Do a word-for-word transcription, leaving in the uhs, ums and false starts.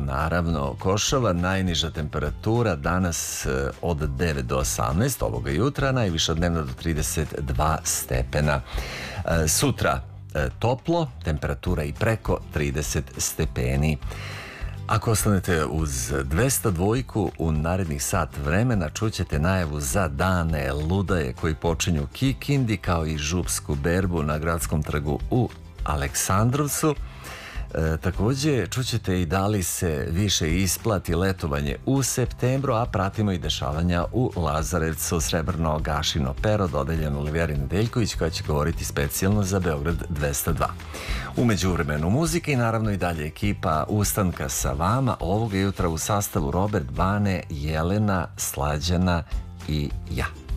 naravno Košava. Najniža temperatura danas od devet do osamnaest ovoga jutra, najviša dnevna do trideset dva stepena. Sutra toplo, temperatura i preko trideset stepeni. Ako ostanete uz dvesta dvojku, u narednih sat vremena čućete najavu za dane ludaje koji počinju u Kikindi, kao i župsku berbu na Gradskom trgu u Aleksandrovcu. E, također čućete i da li se više isplati letovanje u septembru, a pratimo i dešavanja u Lazarevcu. Srebrno gašino pero dodeljeno Oliveri Nedeljković, koja će govoriti specijalno za Beograd dvesta dva. U međuvremenu muzike i naravno i dalje ekipa Ustanka sa vama ovoga jutra u sastavu Robert, Bane, Jelena, Slađana i ja.